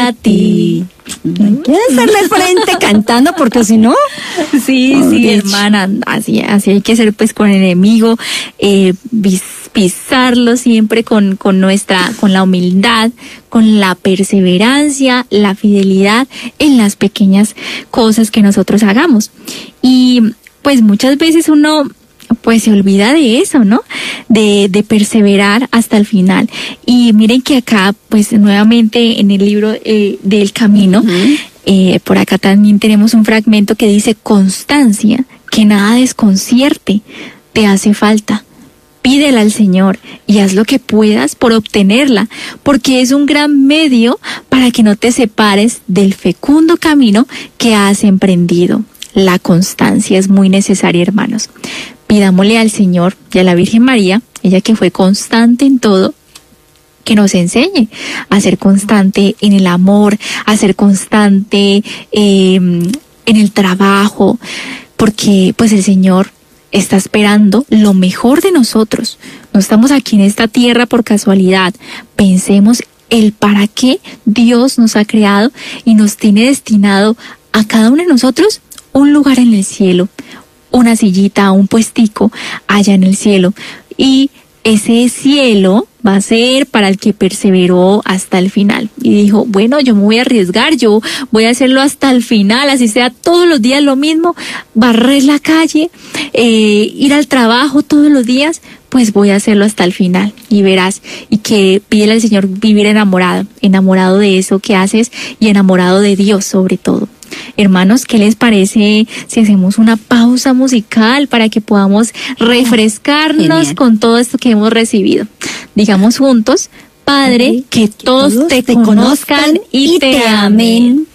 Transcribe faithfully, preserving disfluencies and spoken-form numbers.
para ti. Hay que hacerle frente cantando, porque si no... Sí, oh, sí, dicho. hermana, así, así hay que ser pues con el enemigo, eh, vis, pisarlo siempre con, con nuestra, con la humildad, con la perseverancia, la fidelidad en las pequeñas cosas que nosotros hagamos. Y pues muchas veces uno pues se olvida de eso, ¿no? De, de perseverar hasta el final. Y miren que acá, pues nuevamente en el libro eh, del Camino, uh-huh. eh, por acá también tenemos un fragmento que dice: constancia, que nada desconcierte, te hace falta. Pídela al Señor y haz lo que puedas por obtenerla, porque es un gran medio para que no te separes del fecundo camino que has emprendido. La constancia es muy necesaria, hermanos. Pidámosle al Señor y a la Virgen María, ella que fue constante en todo, que nos enseñe a ser constante en el amor, a ser constante eh, en el trabajo, porque pues el Señor está esperando lo mejor de nosotros. No estamos aquí en esta tierra por casualidad. Pensemos el para qué Dios nos ha creado y nos tiene destinado a cada uno de nosotros un lugar en el cielo, una sillita, un puestico allá en el cielo. Y ese cielo va a ser para el que perseveró hasta el final. Y dijo, bueno, yo me voy a arriesgar, yo voy a hacerlo hasta el final, así sea todos los días lo mismo, barrer la calle, eh, ir al trabajo todos los días, pues voy a hacerlo hasta el final. Y verás, y que pídele al Señor vivir enamorado, enamorado de eso que haces y enamorado de Dios sobre todo. Hermanos, ¿qué les parece si hacemos una pausa musical para que podamos refrescarnos Genial. Con todo esto que hemos recibido? Digamos juntos: Padre, que todos, todos te, te conozcan y te amen.